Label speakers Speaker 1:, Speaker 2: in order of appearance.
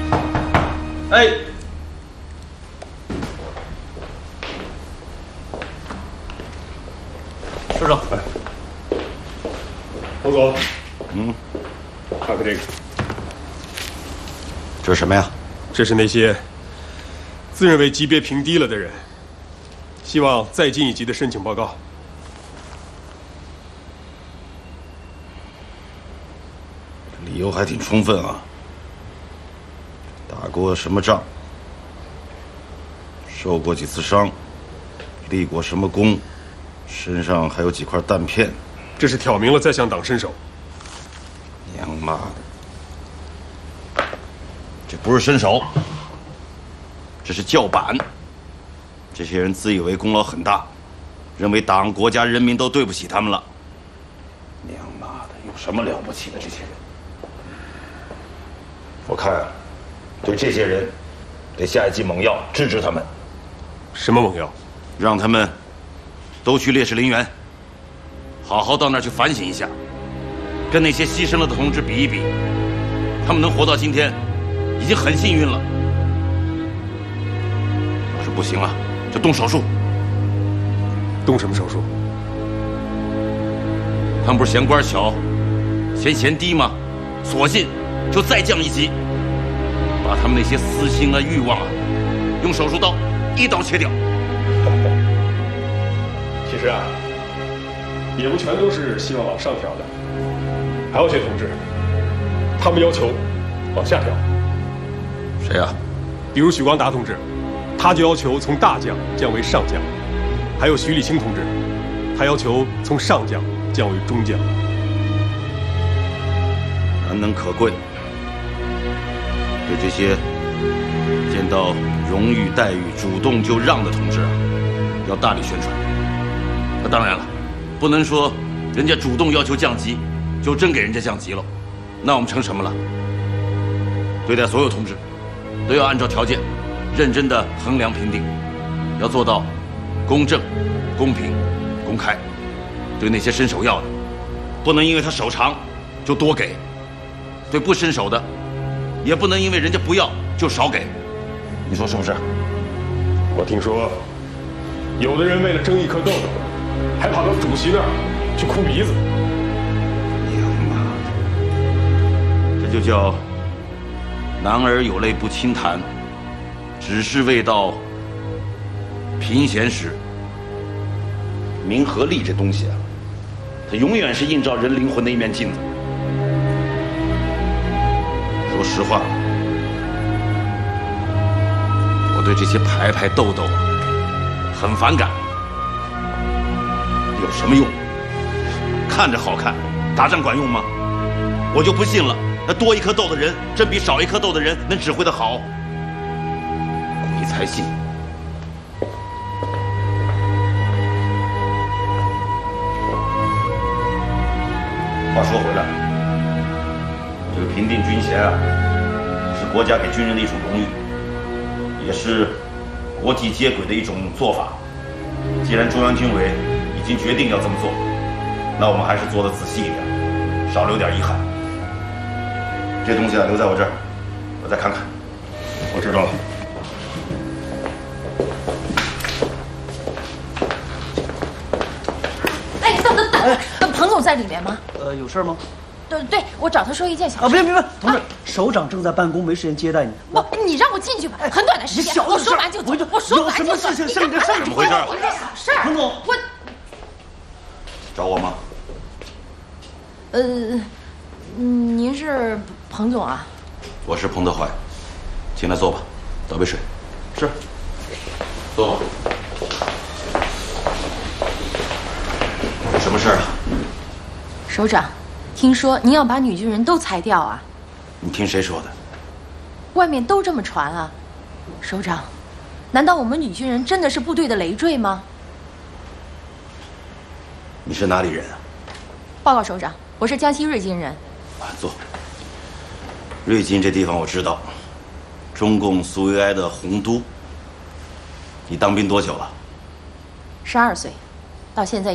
Speaker 1: 哎，首长，
Speaker 2: 彭总，
Speaker 3: 嗯，
Speaker 2: 看看这个，
Speaker 3: 这是什么呀？
Speaker 2: 这是那些自认为级别评低了的人，希望再进一级的申请报告。
Speaker 3: 理由还挺充分啊。打过什么仗？受过几次伤？立过什么功？身上还有几块弹片？
Speaker 2: 这是挑明了在向党伸手。
Speaker 3: 娘妈的！这不是伸手，这是叫板。这些人自以为功劳很大，认为党、国家、人民都对不起他们了。娘妈的，有什么了不起的？这些人，我看对这些人得下一剂猛药，治治他们。
Speaker 2: 什么猛药？
Speaker 3: 让他们都去烈士陵园，好好到那儿去反省一下，跟那些牺牲了的同志比一比，他们能活到今天，已经很幸运了。要是不行了，就动手术。
Speaker 2: 动什么手术？
Speaker 3: 他们不是嫌官小，嫌低吗？索性就再降一级，把他们那些私心啊、欲望啊，用手术刀一刀切掉。
Speaker 2: 其实啊，也不全都是希望往上调的，还有些同志，他们要求往下调。
Speaker 3: 谁啊？
Speaker 2: 比如许光达同志，他就要求从大将降为上将；还有徐立清同志，他要求从上将降为中将。
Speaker 3: 难能可贵。对这些见到荣誉待遇主动就让的同志啊，要大力宣传。那当然了，不能说人家主动要求降级，就真给人家降级了，那我们成什么了？对待所有同志，都要按照条件，认真的衡量评定，要做到公正、公平、公开。对那些伸手要的，不能因为他手长就多给；对不伸手的，也不能因为人家不要就少给。你说是不是？
Speaker 2: 我听说，有的人为了争一颗豆豆，还跑到主席那儿去哭鼻子。
Speaker 3: 娘妈的，这就叫男儿有泪不轻弹，只是未到贫闲时。名和利这东西啊，它永远是映照人灵魂的一面镜子。说实话，我对这些排排斗斗很反感。有什么用？看着好看，打仗管用吗？我就不信了，那多一颗豆的人，真比少一颗豆的人能指挥得好？鬼才信！话说回来，这个评定军衔啊，是国家给军人的一种荣誉，也是国际接轨的一种做法。既然中央军委已经决定要这么做，那我们还是做得仔细一点，少留点遗憾。这东西啊，留在我这儿，我再看看。
Speaker 2: 我知道了。
Speaker 4: 哎，等，彭总在里面吗？
Speaker 5: 有事吗？
Speaker 4: 对，我找他说一件小事。
Speaker 5: 啊，别，同志，首长正在办公，没时间接待你。
Speaker 4: 你让我进去吧，很短的时间，我说完就走。我说完就走。
Speaker 5: 有什么事情上你这上？
Speaker 3: 怎么回事？
Speaker 4: 一个小事。
Speaker 5: 彭总，
Speaker 4: 我
Speaker 3: 找我吗？
Speaker 4: 您是彭总啊？
Speaker 3: 我是彭德怀，进来坐吧，倒杯水。是，坐吧。有什么事啊？
Speaker 4: 首长，听说您要把女军人都裁掉啊？
Speaker 3: 你听谁说的？
Speaker 4: 外面都这么传啊。首长，难道我们女军人真的是部队的累赘吗？
Speaker 3: 你是哪里人啊？
Speaker 4: 报告首长，我是江西瑞金人。
Speaker 3: 坐。瑞金这地方我知道，中共苏维埃的洪都。你当兵多久了？
Speaker 4: 12岁，到现在